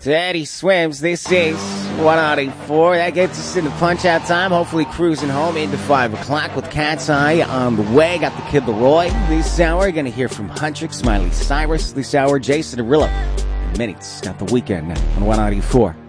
Daddy Swims. This is 184. That gets us into punch-out time. Hopefully cruising home into 5 o'clock with Cat's Eye on the way. Got the Kid Leroy. This hour, you're going to hear from Huntrick, Smiley Cyrus. This hour, Jason Derulo. Minutes. Got the weekend now on 194.